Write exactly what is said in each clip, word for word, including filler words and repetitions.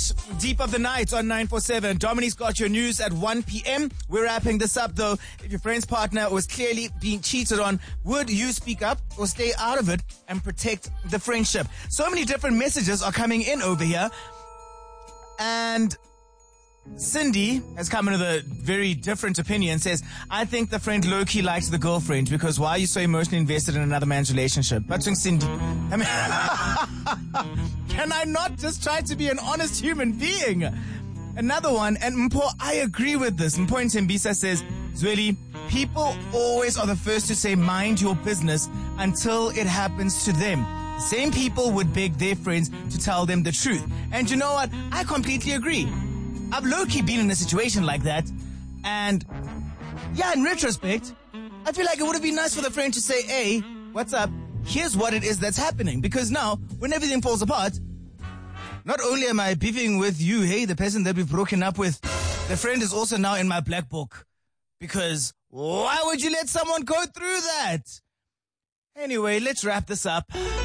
Deep of the Night on nine four seven. Dominique's got your news at one p.m. We're wrapping this up, though. If your friend's partner was clearly being cheated on, would you speak up or stay out of it and protect the friendship? So many different messages are coming in over here. And Cindy has come in with a very different opinion. Says, I think the friend low-key likes the girlfriend because why are you so emotionally invested in another man's relationship? But Cindy, I mean, can I not just try to be an honest human being? Another one, and Mpo, I agree with this. Mpo Ntembisa says, Zweli, people always are the first to say mind your business until it happens to them. The same people would beg their friends to tell them the truth. And you know what? I completely agree. I've low-key been in a situation like that, and yeah, in retrospect, I feel like it would have been nice for the friend to say, hey, what's up? Here's what it is that's happening. Because now, when everything falls apart, not only am I beefing with you, hey, the person that we've broken up with, the friend is also now in my black book. Because why would you let someone go through that? Anyway, let's wrap this up.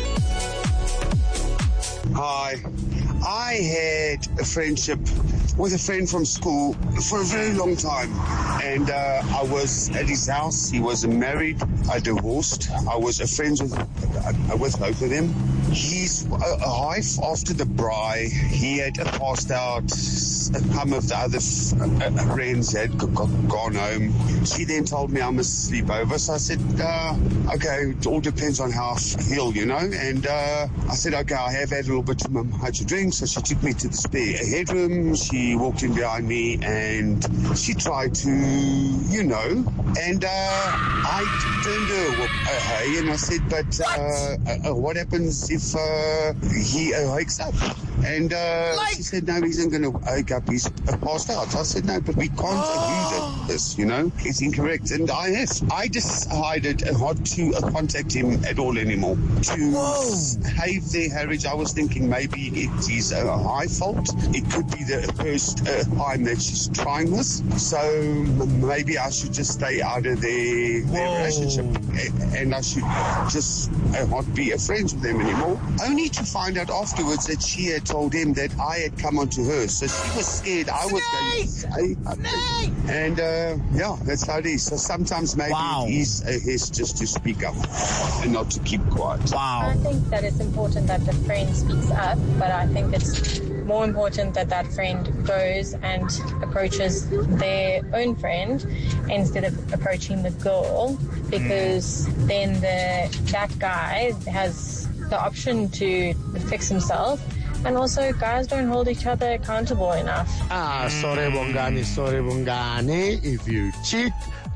Hi. I had a friendship with a friend from school for a very long time. And uh, I was at his house. He was married. I divorced. I was a friend with, uh, with both of them. He's a, a wife after the bride. He had passed out. Some of the other f- uh, friends had g- g- gone home. She then told me I must sleep over. So I said, uh, okay, it all depends on how I feel, you know. And uh, I said, okay, I have had a little bit too much to drink. So she took me to the spare headroom. She walked in behind me and she tried to, you know, and uh, I turned her uh, hey, and I said, but uh, uh, what happens if uh, he uh, wakes up? And uh, like- she said, no, he isn't going to wake up. He's uh, passed out. I said, no, but we can't oh. use this, you know. It's incorrect. And I have. I decided not to uh, contact him at all anymore. To Whoa. save their marriage, I was thinking maybe it is uh, my fault. It could be the first uh, time that she's trying this. So maybe I should just stay out of their, their relationship and I should just uh, not be a friend with them anymore. Only to find out afterwards that she had told him that I had come onto her. So she was scared I was going to say something. And uh, yeah, that's how it is. So sometimes maybe wow. it is uh, his just to speak up and not to keep quiet. Wow. I think that it's important that the friend speaks up, but I think it's more important that that friend goes and approaches their own friend instead of approaching the girl, because mm. then the that guy has the option to fix himself. And also, guys don't hold each other accountable enough. Ah, sorry, Bongani, sorry, Bongani. If you cheat,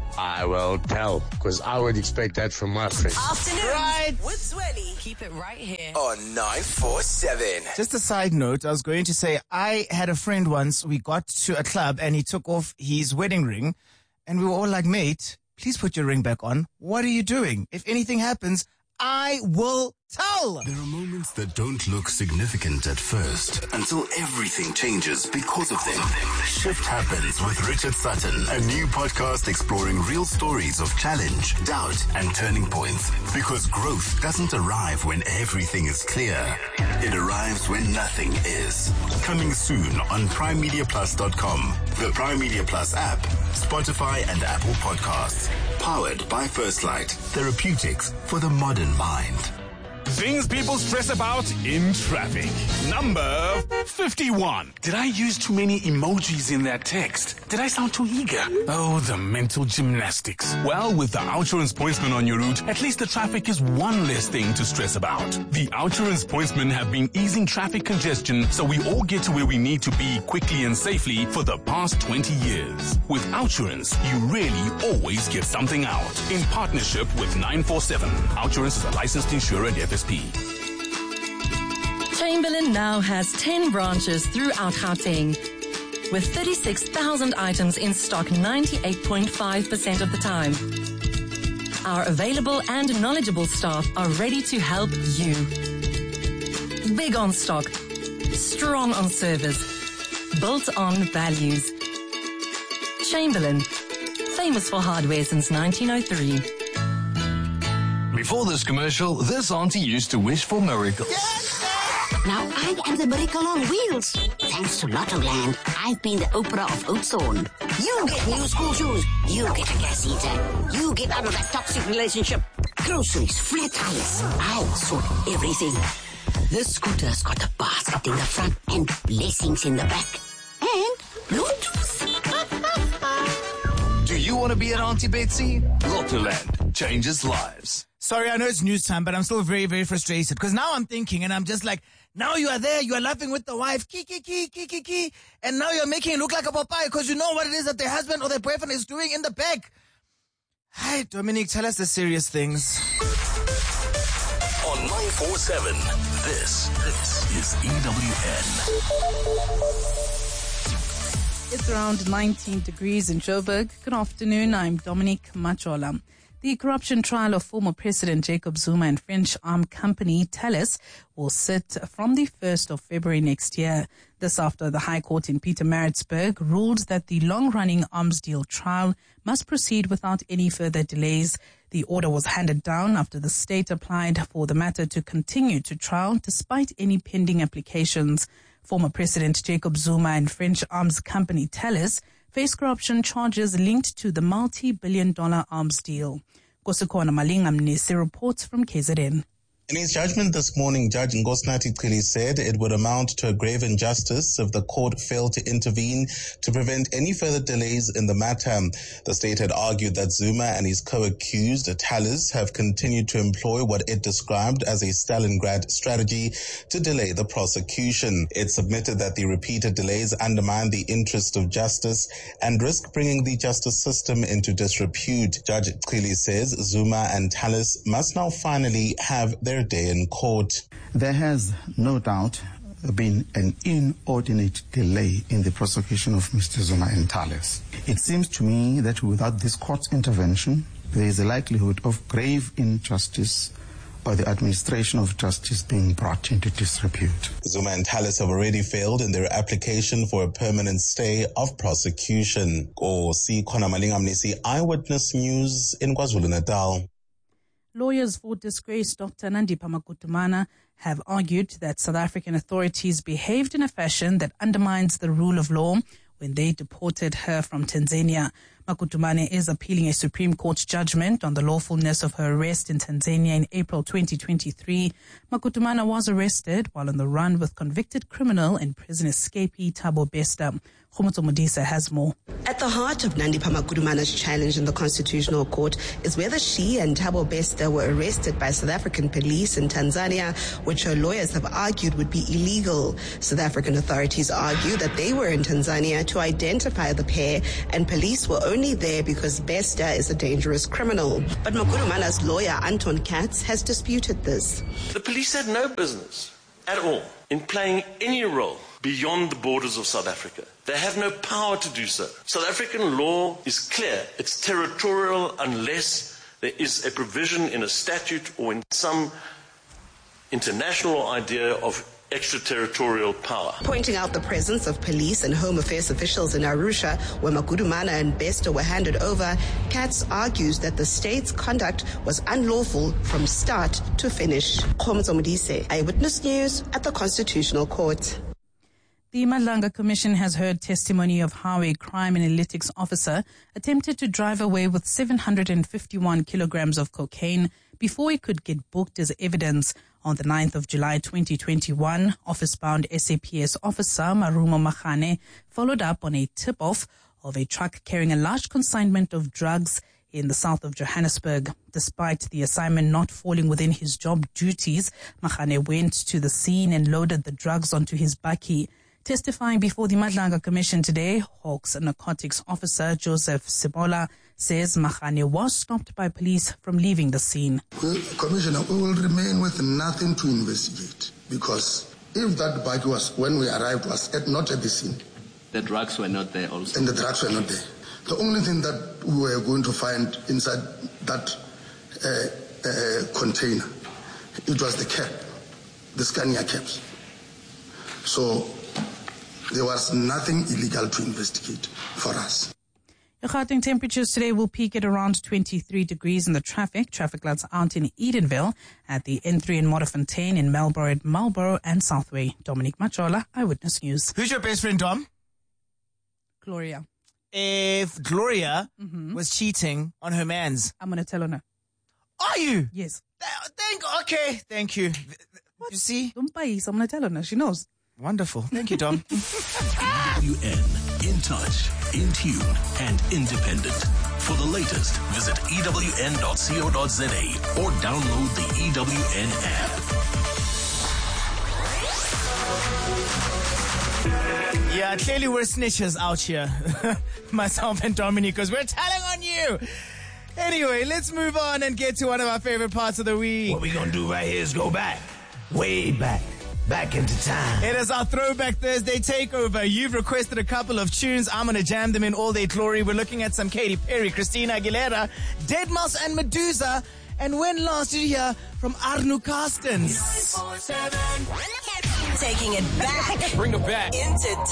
I will tell, because I would expect that from my friend. Afternoon right. with Zweli. Keep it right here on nine four seven. Just a side note, I was going to say, I had a friend once, we got to a club and he took off his wedding ring and we were all like, mate, please put your ring back on. What are you doing? If anything happens, I will tell. There are moments that don't look significant at first until everything changes because of them. Shift Happens with Richard Sutton, a new podcast exploring real stories of challenge, doubt, and turning points. Because growth doesn't arrive when everything is clear. It arrives when nothing is. Coming soon on prime media plus dot com, the Prime Media Plus app, Spotify, and Apple Podcasts. Powered by First Light. Therapeutics for the modern mind. Things people stress about in traffic. Number fifty-one. Did I use too many emojis in that text? Did I sound too eager? Oh, the mental gymnastics. Well, with the Outsurance Pointsman on your route, at least the traffic is one less thing to stress about. The Outsurance Pointsmen have been easing traffic congestion so we all get to where we need to be quickly and safely for the past twenty years. With Outsurance, you really always get something out. In partnership with nine four seven. Outsurance is a licensed insurer and F S P. Chamberlain now has ten branches throughout Gauteng. With thirty-six thousand items in stock ninety-eight point five percent of the time. Our available and knowledgeable staff are ready to help you. Big on stock, strong on service, built on values. Chamberlain, famous for hardware since nineteen oh three. Before this commercial, this auntie used to wish for miracles. Now I am the miracle on wheels. thanks to Lottoland, I've been the Oprah of Oudtshoorn. You get new school shoes. You get a gas heater. You get out of that toxic relationship. Groceries, flat tires. I'll sort everything. This scooter's got a basket in the front and blessings in the back. And Bluetooth. Do you want to be an Auntie Betsy? Lottoland changes lives. Sorry, I know it's news time, but I'm still very, very frustrated. Because now I'm thinking, and I'm just like, now you are there, you are laughing with the wife, key, key, key, key, key, key, and now you're making it look like a Popeye because you know what it is that their husband or their boyfriend is doing in the back. Hi, Dominic, tell us the serious things. On nine four seven, this, this is E W N. It's around nineteen degrees in Joburg. Good afternoon, I'm Dominic Machola. The corruption trial of former President Jacob Zuma and French armed company Thales will sit from the first of February next year. This after the High Court in Pietermaritzburg ruled that the long-running arms deal trial must proceed without any further delays. The order was handed down after the state applied for the matter to continue to trial despite any pending applications. Former President Jacob Zuma and French arms company Thales face corruption charges linked to the multi-billion dollar arms deal. Kosekona Malinga Mnisi reports from K Z N. In his judgment this morning, Judge Ngosnathi Cili said it would amount to a grave injustice if the court failed to intervene to prevent any further delays in the matter. The state had argued that Zuma and his co-accused, Thales, have continued to employ what it described as a Stalingrad strategy to delay the prosecution. It submitted that the repeated delays undermine the interest of justice and risk bringing the justice system into disrepute. Judge Cili says Zuma and Thales must now finally have their day in court. There has no doubt been an inordinate delay in the prosecution of Mister Zuma and Thales. It seems to me that without this court's intervention, there is a likelihood of grave injustice or the administration of justice being brought into disrepute. Zuma and Thales have already failed in their application for a permanent stay of prosecution. Kosi Khona Malinga Mnisi, Eyewitness News in KwaZulu-Natal. Lawyers for disgraced Doctor Nandipha Makutumana have argued that South African authorities behaved in a fashion that undermines the rule of law when they deported her from Tanzania. Makutumane is appealing a Supreme Court judgment on the lawfulness of her arrest in Tanzania in April twenty twenty-three. Makutumana was arrested while on the run with convicted criminal and prison escapee Thabo Bester. Khumuto Modisa has more. At the heart of Nandipha Makutumana's challenge in the Constitutional Court is whether she and Thabo Bester were arrested by South African police in Tanzania, which her lawyers have argued would be illegal. South African authorities argue that they were in Tanzania to identify the pair and police were only there because Bester is a dangerous criminal. But Makutumana's lawyer, Anton Katz, has disputed this. The police had no business at all in playing any role beyond the borders of South Africa. They have no power to do so. South African law is clear. It's territorial unless there is a provision in a statute or in some international idea of extraterritorial power. Pointing out the presence of police and Home Affairs officials in Arusha, where Makutumana and Bester were handed over, Katz argues that the state's conduct was unlawful from start to finish. Khomzo Modise, Eyewitness News at the Constitutional Court. The Madlanga Commission has heard testimony of how a crime analytics officer attempted to drive away with seven hundred fifty-one kilograms of cocaine before he could get booked as evidence. On the ninth of July twenty twenty-one, office-bound S A P S officer Marumo Makhane followed up on a tip-off of a truck carrying a large consignment of drugs in the south of Johannesburg. Despite the assignment not falling within his job duties, Makhane went to the scene and loaded the drugs onto his bakkie. Testifying before the Madlanga Commission today, Hawks narcotics officer Joseph Sibola says Makhane was stopped by police from leaving the scene. Well, Commissioner, we will remain with nothing to investigate because if that bike was, when we arrived, was at, not at the scene. The drugs were not there also? And the drugs were not there. The only thing that we were going to find inside that uh, uh, container, it was the cap, the Scania caps. So there was nothing illegal to investigate for us. The Gauteng temperatures today will peak at around twenty-three degrees in the traffic. Traffic lights out in Edenville, at the N three in Modderfontein, in Marlborough, at Marlborough and Southway. Dominic Machola, Eyewitness News. Who's your best friend, Dom? Gloria. If Gloria Mhm. was cheating on her mans, I'm going to tell her no. are you? Yes. Thank. Okay. Thank you. You see? Don't buy I'm going to tell her no. She knows. Wonderful. Thank you, Dom. E W N, in touch, in tune, and independent. For the latest, visit E W N dot co dot za or download the E W N app. Yeah, clearly we're snitches out here. Myself and Dominique, because we're telling on you. Anyway, let's move on and get to one of our favorite parts of the week. What we gonna do right here is go back, way back, back into time. It is our Throwback Thursday takeover. You've requested a couple of tunes. I'm going to jam them in all their glory. We're looking at some Katy Perry, Christina Aguilera, Dead Mouse and Medusa. And when last did you hear from Arno Carstens? Taking it back. Bring it back Into